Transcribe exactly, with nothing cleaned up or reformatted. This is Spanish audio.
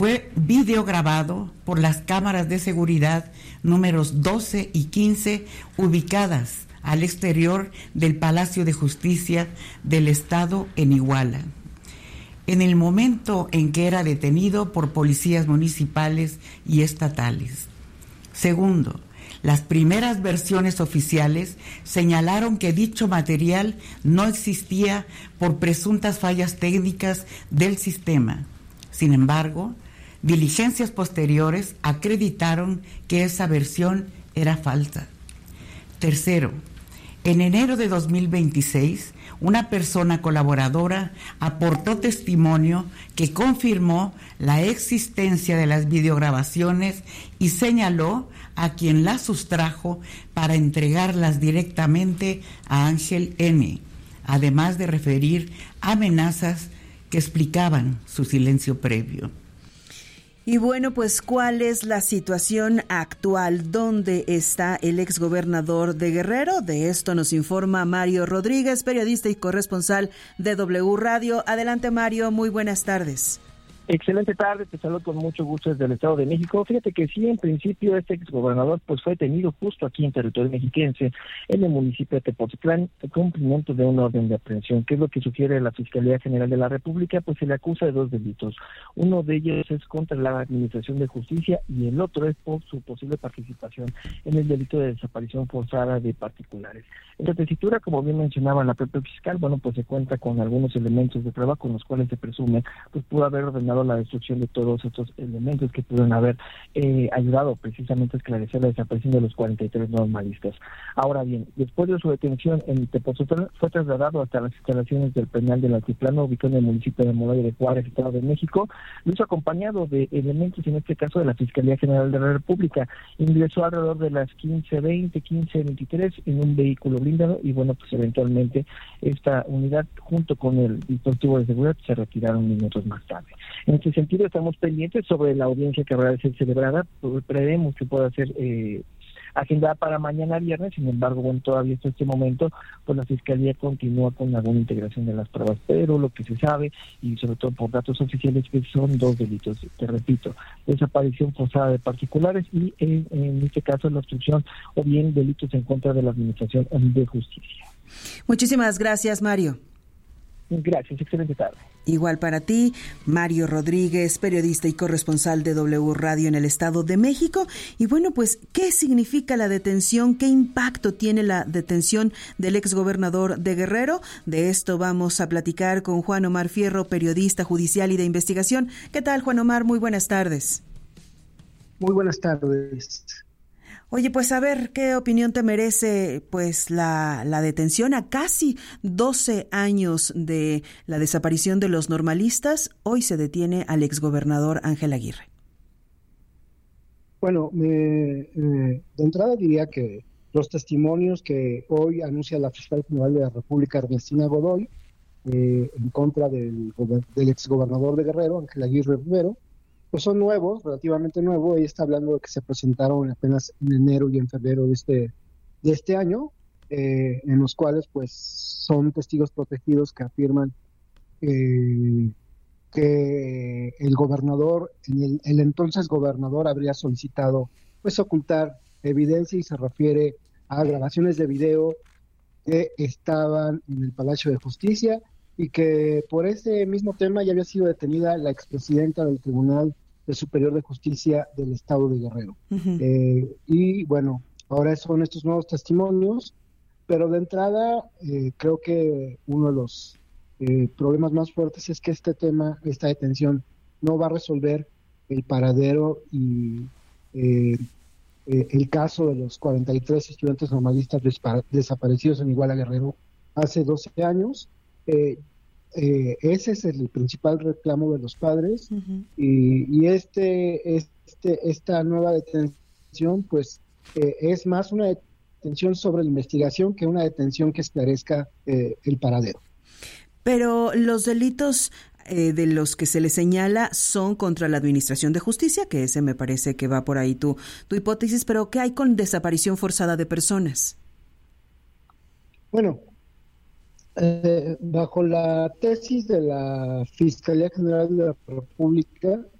fue videograbado por las cámaras de seguridad números doce y quince ubicadas al exterior del Palacio de Justicia del Estado en Iguala, en el momento en que era detenido por policías municipales y estatales. Segundo, las primeras versiones oficiales señalaron que dicho material no existía por presuntas fallas técnicas del sistema. Sin embargo, diligencias posteriores acreditaron que esa versión era falsa. Tercero, en enero de dos mil veintiséis, una persona colaboradora aportó testimonio que confirmó la existencia de las videograbaciones y señaló a quien las sustrajo para entregarlas directamente a Ángel N., además de referir amenazas que explicaban su silencio previo. Y bueno, pues, ¿cuál es la situación actual? ¿Dónde está el exgobernador de Guerrero? De esto nos informa Mario Rodríguez, periodista y corresponsal de W Radio. Adelante, Mario, muy buenas tardes. Excelente tarde, te saludo con mucho gusto desde el Estado de México. Fíjate que sí, en principio este exgobernador pues fue detenido justo aquí en territorio mexiquense, en el municipio de Tepozotlán, en cumplimiento de una orden de aprehensión. ¿Qué es lo que sugiere la Fiscalía General de la República? Pues se le acusa de dos delitos. Uno de ellos es contra la Administración de Justicia y el otro es por su posible participación en el delito de desaparición forzada de particulares. En la tesitura, como bien mencionaba la propia fiscal, bueno, pues se cuenta con algunos elementos de prueba con los cuales se presume pues pudo haber ordenado la destrucción de todos estos elementos que pudieron haber eh, ayudado precisamente a esclarecer la desaparición de los cuarenta y tres normalistas. Ahora bien, después de su detención en Tepozotlán, fue trasladado hasta las instalaciones del penal del Altiplano, ubicado en el municipio de Moloya de Juárez, Estado de México. Lo hizo acompañado de elementos, en este caso de la Fiscalía General de la República. Ingresó alrededor de las quince veinte, quince veintitrés en un vehículo blindado y bueno, pues eventualmente esta unidad junto con el dispositivo de seguridad se retiraron minutos más tarde. En este sentido, estamos pendientes sobre la audiencia que va a ser celebrada. Prevemos que pueda ser eh, agendada para mañana viernes. Sin embargo, bueno, todavía hasta este momento, pues la Fiscalía continúa con alguna integración de las pruebas. Pero lo que se sabe, y sobre todo por datos oficiales, que son dos delitos. Te repito, desaparición forzada de particulares y, en, en este caso, la obstrucción o bien delitos en contra de la Administración de Justicia. Muchísimas gracias, Mario. Gracias, excelente tarde. Igual para ti, Mario Rodríguez, periodista y corresponsal de W Radio en el Estado de México. Y bueno, pues, ¿qué significa la detención? ¿Qué impacto tiene la detención del exgobernador de Guerrero? De esto vamos a platicar con Juan Omar Fierro, periodista judicial y de investigación. ¿Qué tal, Juan Omar? Muy buenas tardes. Muy buenas tardes. Oye, pues a ver, ¿qué opinión te merece pues la, la detención a casi doce años de la desaparición de los normalistas? Hoy se detiene al exgobernador Ángel Aguirre. Bueno, eh, eh, de entrada diría que los testimonios que hoy anuncia la Fiscal General de la República, Ernestina Godoy, eh, en contra del, del exgobernador de Guerrero, Ángel Aguirre Rivero, pues son nuevos, relativamente nuevos. Ella está hablando de que se presentaron apenas en enero y en febrero de este, de este año, eh, en los cuales pues son testigos protegidos que afirman eh, que el gobernador, el, el entonces gobernador habría solicitado pues ocultar evidencia y se refiere a grabaciones de video que estaban en el Palacio de Justicia y que por ese mismo tema ya había sido detenida la expresidenta del Tribunal Superior de Justicia del Estado de Guerrero. Uh-huh. Eh, y bueno, ahora son estos nuevos testimonios, pero de entrada eh, creo que uno de los eh, problemas más fuertes es que este tema, esta detención, no va a resolver el paradero y eh, eh, el caso de los cuarenta y tres estudiantes normalistas despa- desaparecidos en Iguala Guerrero hace doce años. Eh, Eh, ese es el principal reclamo de los padres. Uh-huh. y, y este, este esta nueva detención pues eh, es más una detención sobre la investigación que una detención que esclarezca eh, el paradero. Pero los delitos eh, de los que se le señala son contra la Administración de Justicia, que ese me parece que va por ahí tu, tu hipótesis, pero ¿qué hay con desaparición forzada de personas? Bueno, Eh, bajo la tesis de la Fiscalía General de la República,